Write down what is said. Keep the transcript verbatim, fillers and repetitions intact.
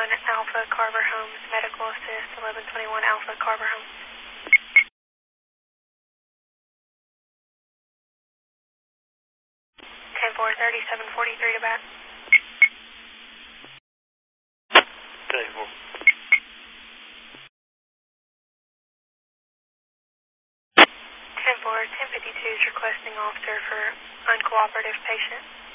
twenty-one Alpha Carver Homes, medical assist, eleven twenty-one Alpha Carver Homes. ten four, thirty-seven forty-three to bat. ten four. ten four, ten fifty-two is requesting officer for uncooperative patient.